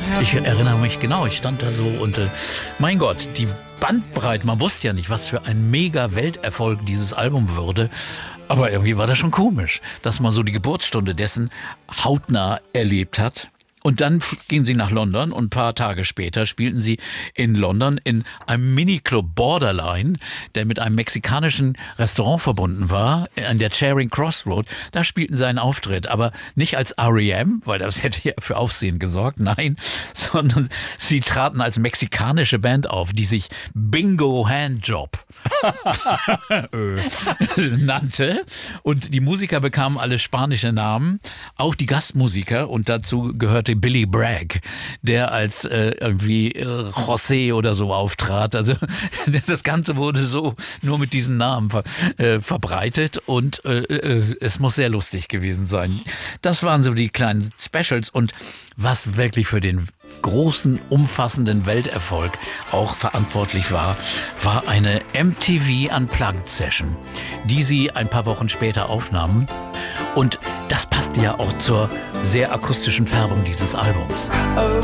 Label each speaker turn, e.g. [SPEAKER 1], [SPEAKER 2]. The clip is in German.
[SPEAKER 1] Ich erinnere mich genau, ich stand da so und mein Gott, die Bandbreite, man wusste ja nicht, was für ein Mega-Welterfolg dieses Album würde. Aber irgendwie war das schon komisch, dass man so die Geburtsstunde dessen hautnah erlebt hat. Und dann gingen sie nach London und ein paar Tage später spielten sie in London in einem Miniclub Borderline, der mit einem mexikanischen Restaurant verbunden war, an der Charing Cross Road. Da spielten sie einen Auftritt, aber nicht als R.E.M., weil das hätte ja für Aufsehen gesorgt, nein, sondern sie traten als mexikanische Band auf, die sich Bingo Handjob nannte. Und die Musiker bekamen alle spanische Namen, auch die Gastmusiker, und dazu gehörte Billy Bragg, der als irgendwie José oder so auftrat. Also das Ganze wurde so nur mit diesen Namen verbreitet und es muss sehr lustig gewesen sein. Das waren so die kleinen Specials, und was wirklich für den großen, umfassenden Welterfolg auch verantwortlich war, war eine MTV Unplugged Session, die sie ein paar Wochen später aufnahmen. Und das passte ja auch zur sehr akustischen Färbung dieses Albums.
[SPEAKER 2] Oh,